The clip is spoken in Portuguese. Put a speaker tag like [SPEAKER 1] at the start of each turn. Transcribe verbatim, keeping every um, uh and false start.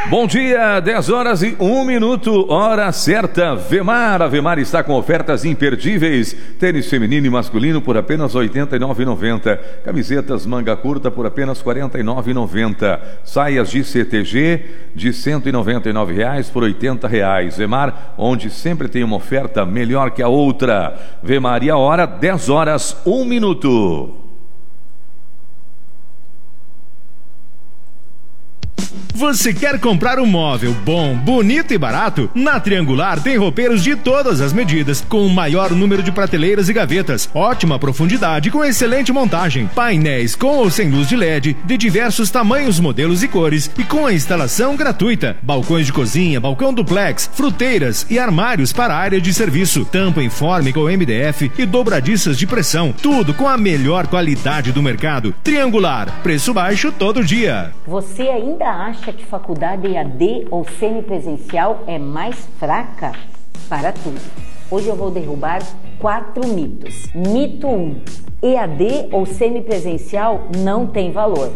[SPEAKER 1] Bom dia, dez horas e um minuto, hora certa. Vemar, a Vemar está com ofertas imperdíveis. Tênis feminino e masculino por apenas oitenta e nove reais e noventa centavos. Camisetas manga curta por apenas quarenta e nove reais e noventa centavos. Saias de C T G de cento e noventa e nove reais por oitenta reais. Vemar, onde sempre tem uma oferta melhor que a outra. Vemar, e a hora, dez horas, um minuto.
[SPEAKER 2] Você quer comprar um móvel bom, bonito e barato? Na Triangular tem roupeiros de todas as medidas, com o maior número de prateleiras e gavetas, ótima profundidade com excelente montagem, painéis com ou sem luz de L E D, de diversos tamanhos, modelos e cores, e com a instalação gratuita, balcões de cozinha, balcão duplex, fruteiras e armários para a área de serviço, tampa informe com M D F e dobradiças de pressão, tudo com a melhor qualidade do mercado. Triangular, preço baixo todo dia.
[SPEAKER 3] Você ainda acha que faculdade E A D ou semipresencial é mais fraca? Para tudo. Hoje eu vou derrubar quatro mitos. Mito um. E A D ou semipresencial não tem valor.